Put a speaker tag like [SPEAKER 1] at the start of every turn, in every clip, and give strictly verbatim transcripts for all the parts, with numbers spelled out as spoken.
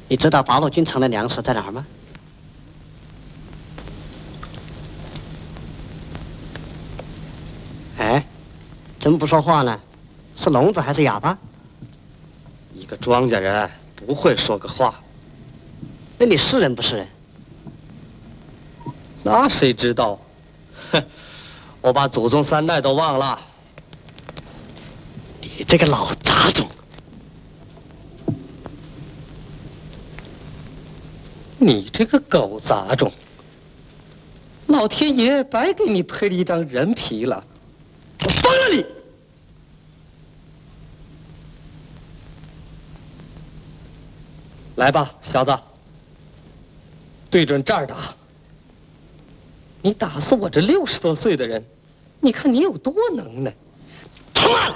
[SPEAKER 1] 你知道八路军城的粮食在哪儿吗？哎，怎么不说话呢？是聋子还是哑巴？
[SPEAKER 2] 一个庄稼人不会说个话。
[SPEAKER 1] 那你是人不是人？
[SPEAKER 2] 那谁知道？哼，我把祖宗三代都忘了。
[SPEAKER 1] 你这个老杂种！
[SPEAKER 2] 你这个狗杂种！老天爷白给你配了一张人皮了，我崩了你！来吧，小子，对准这儿打。你打死我这六十多岁的人，你看你有多能耐！他妈！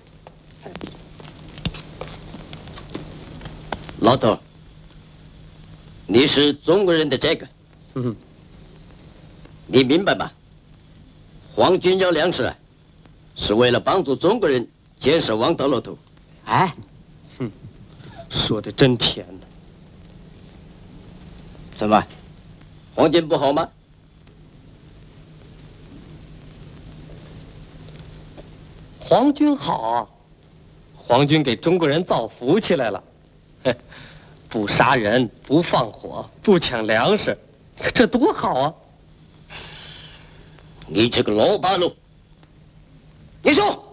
[SPEAKER 3] 老头，你是中国人的这个，
[SPEAKER 2] 嗯，
[SPEAKER 3] 你明白吗？皇军要粮食，是为了帮助中国人建设王道路头。
[SPEAKER 1] 哎，
[SPEAKER 2] 哼，说的真甜呢。
[SPEAKER 3] 怎么，皇军不好吗？
[SPEAKER 2] 皇军好啊，皇军给中国人造福起来了，嘿，不杀人，不放火，不抢粮食，这多好啊！
[SPEAKER 3] 你这个老八路，你说。